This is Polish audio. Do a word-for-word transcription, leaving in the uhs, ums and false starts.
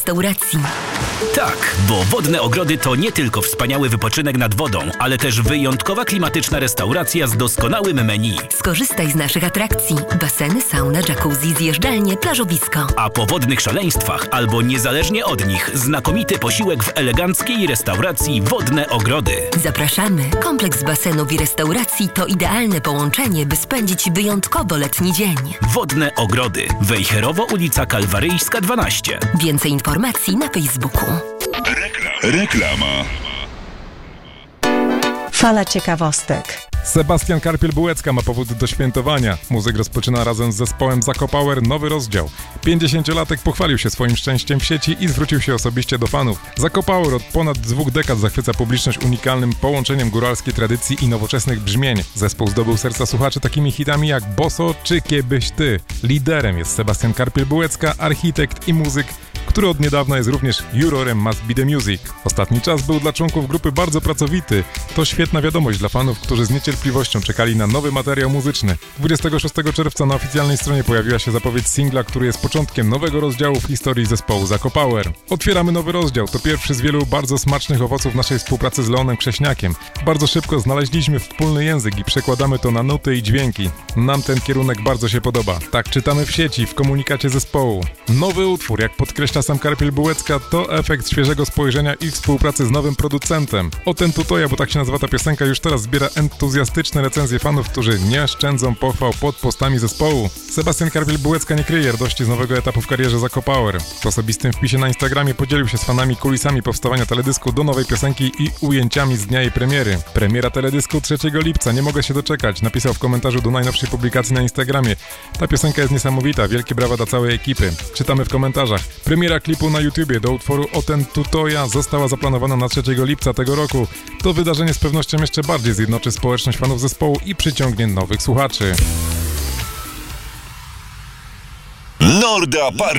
restauracji. Tak, bo Wodne Ogrody to nie tylko wspaniały wypoczynek nad wodą, ale też wyjątkowa klimatyczna restauracja z doskonałym menu. Skorzystaj z naszych atrakcji. Baseny, sauna, jacuzzi, zjeżdżalnie, plażowisko. A po wodnych szaleństwach albo niezależnie od nich znakomity posiłek w eleganckiej restauracji Wodne Ogrody. Zapraszamy. Kompleks basenów i restauracji to idealne połączenie, by spędzić wyjątkowo letni dzień. Wodne Ogrody. Wejherowo, ulica Kalwaryjska dwanaście. Więcej informacji na Facebooku. Reklama. Fala ciekawostek. Sebastian Karpiel-Bułecka ma powód do świętowania. Muzyk rozpoczyna razem z zespołem Zako Power nowy rozdział. pięćdziesięciolatek pochwalił się swoim szczęściem w sieci i zwrócił się osobiście do fanów. Zako Power od ponad dwóch dekad zachwyca publiczność unikalnym połączeniem góralskiej tradycji i nowoczesnych brzmień. Zespół zdobył serca słuchaczy takimi hitami jak Boso czy Kiebyś Ty. Liderem jest Sebastian Karpiel-Bułecka, architekt i muzyk, który od niedawna jest również jurorem Must Be The Music. Ostatni czas był dla członków grupy bardzo pracowity. To świetna wiadomość dla fanów, którzy z niecierpliwością czekali na nowy materiał muzyczny. dwudziestego szóstego czerwca na oficjalnej stronie pojawiła się zapowiedź singla, który jest początkiem nowego rozdziału w historii zespołu Zako Power. Otwieramy nowy rozdział, to pierwszy z wielu bardzo smacznych owoców naszej współpracy z Leonem Krześniakiem. Bardzo szybko znaleźliśmy wspólny język i przekładamy to na nuty i dźwięki. Nam ten kierunek bardzo się podoba. Tak czytamy w sieci, w komunikacie zespołu. Nowy utwór, jak podkreśla sam Karpiel-Bułecka, to efekt świeżego spojrzenia i współpracy z nowym producentem. O ten tutoja, bo tak się nazywa ta piosenka, już teraz zbiera entuzjastyczne recenzje fanów, którzy nie szczędzą pochwał pod postami zespołu. Sebastian Karpiel-Bułecka nie kryje radości z nowego etapu w karierze Zako Power. W osobistym wpisie na Instagramie podzielił się z fanami kulisami powstawania teledysku do nowej piosenki i ujęciami z dnia jej premiery. Premiera teledysku trzeciego lipca, nie mogę się doczekać, napisał w komentarzu do najnowszej publikacji na Instagramie. Ta piosenka jest niesamowita, wielkie brawa dla całej ekipy. Czytamy w komentarzach. Premiera klipu na YouTubie do utworu O ten tutoja została zaplanowana na trzeciego lipca tego roku. To wydarzenie z pewnością jeszcze bardziej zjednoczy społeczność fanów zespołu i przyciągnie nowych słuchaczy. Norda Party.